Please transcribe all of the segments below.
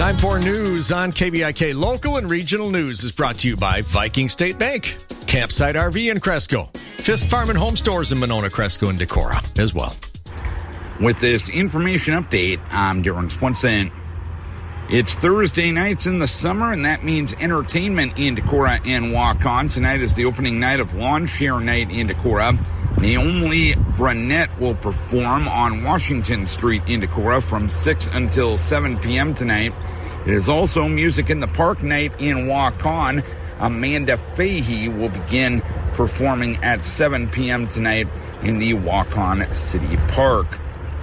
Time for news on KBIK. Local and regional news is brought to you by Viking State Bank, Campsite RV in Cresco, Fisk Farm and Home Stores in Monona, Cresco, and Decorah as well. With this information update, I'm Darren Swenson. It's Thursday nights in the summer, and that means entertainment in Decorah and Waukon. Tonight is the opening night of Lawn Share Night in Decorah. Naomi Brunette will perform on Washington Street in Decorah from 6 until 7 p.m. tonight. It is also Music in the Park night in Waukon. Amanda Fahey will begin performing at 7 p.m. tonight in the Waukon City Park.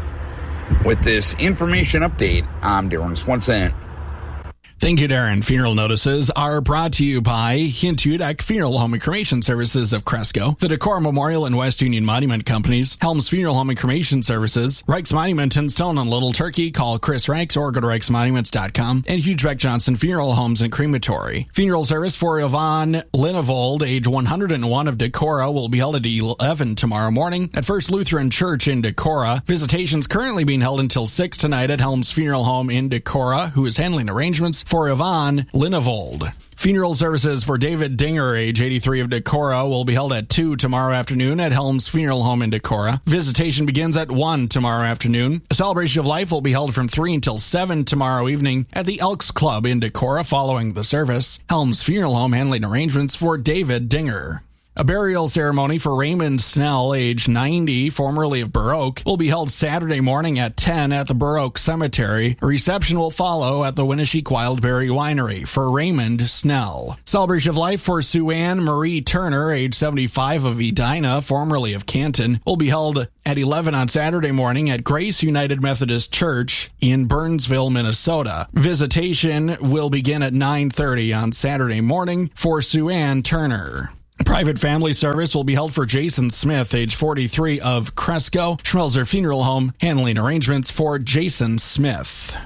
With this information update, I'm Darren Swenson. Thank you, Darren. Funeral notices are brought to you by Hint Udek Funeral Home and Cremation Services of Cresco, the Decorah Memorial and West Union Monument Companies, Helms Funeral Home and Cremation Services, Reichs Monument in Stone and Little Turkey. Call Chris Reichs or go to ReichsMonuments.com, and Hugebeck Johnson Funeral Homes and Crematory. Funeral service for Yvonne Linevold, age 101 of Decorah, will be held at 11 tomorrow morning at First Lutheran Church in Decorah. Visitations currently being held until 6 tonight at Helms Funeral Home in Decorah, who is handling arrangements for Yvonne Linevold. Funeral services for David Dinger, age 83 of Decorah, will be held at 2 tomorrow afternoon at Helms Funeral Home in Decorah. Visitation begins at 1 tomorrow afternoon. A celebration of life will be held from 3 until 7 tomorrow evening at the Elks Club in Decorah following the service. Helms Funeral Home handling arrangements for David Dinger. A burial ceremony for Raymond Snell, age 90, formerly of Burr Oak, will be held Saturday morning at 10 at the Burr Oak Cemetery. A reception will follow at the Winneshiek Wildberry Winery for Raymond Snell. Celebration of life for Sue Ann Marie Turner, age 75 of Edina, formerly of Canton, will be held at 11 on Saturday morning at Grace United Methodist Church in Burnsville, Minnesota. Visitation will begin at 9:30 on Saturday morning for Sue Ann Turner. Private family service will be held for Jason Smith, age 43 of Cresco. Schmelzer Funeral Home handling arrangements for Jason Smith.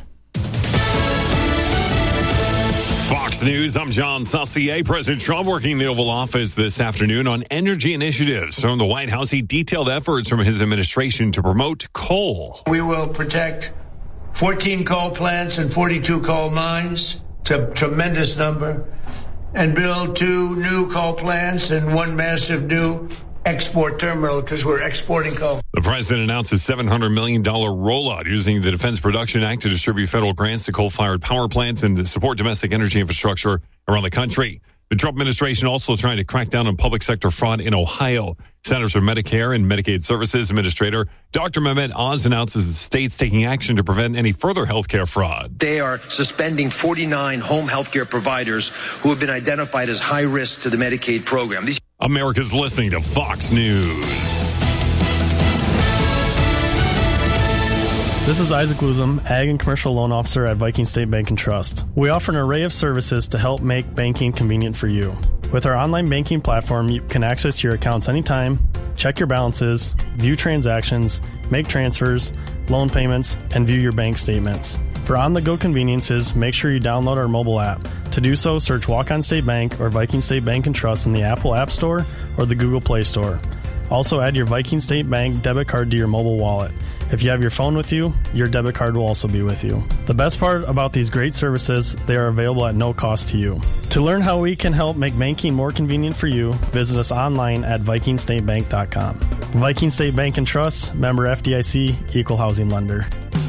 Fox News, I'm John Saucier. President Trump working in the Oval Office this afternoon on energy initiatives. From the White House, he detailed efforts from his administration to promote coal. We will protect 14 coal plants and 42 coal mines. It's a tremendous number. And build 2 new coal plants and 1 massive new export terminal because we're exporting coal. The president announced a $700 million rollout using the Defense Production Act to distribute federal grants to coal-fired power plants and to support domestic energy infrastructure around the country. The Trump administration also trying to crack down on public sector fraud in Ohio. Centers for Medicare and Medicaid Services Administrator Dr. Mehmet Oz announces the state's taking action to prevent any further health care fraud. They are suspending 49 home health care providers who have been identified as high risk to the Medicaid program. America's listening to Fox News. This is Isaac Luzum, Ag and Commercial Loan Officer at Viking State Bank and Trust. We offer an array of services to help make banking convenient for you. With our online banking platform, you can access your accounts anytime, check your balances, view transactions, make transfers, loan payments, and view your bank statements. For on-the-go conveniences, make sure you download our mobile app. To do so, search Walk-On State Bank or Viking State Bank and Trust in the Apple App Store or the Google Play Store. Also, add your Viking State Bank debit card to your mobile wallet. If you have your phone with you, your debit card will also be with you. The best part about these great services, they are available at no cost to you. To learn how we can help make banking more convenient for you, visit us online at VikingStateBank.com. Viking State Bank and Trust, member FDIC, equal housing lender.